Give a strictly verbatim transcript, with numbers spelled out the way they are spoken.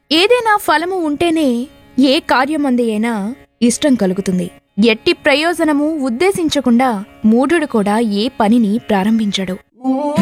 ఏదైనా ఫలము ఉంటేనే ఏ కార్యమందు అయినా ఇష్టం కలుగుతుంది. ఎట్టి ప్రయోజనము ఉద్దేశించకుండా మూఢుడు కూడా ఏ పనిని ప్రారంభించడు.